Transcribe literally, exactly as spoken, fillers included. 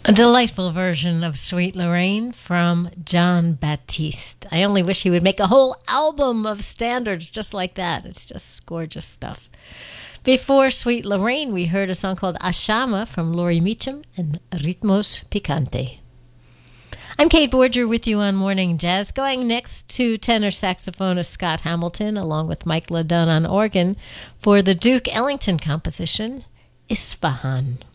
A delightful version of Sweet Lorraine from John Baptiste. I only wish he would make a whole album of standards just like that. It's just gorgeous stuff. Before Sweet Lorraine, we heard a song called Ashama from Laurie Meacham and Ritmos Picante. I'm Kate Borger with you on Morning Jazz, going next to tenor saxophonist Scott Hamilton along with Mike LaDunn on organ for the Duke Ellington composition, Isfahan.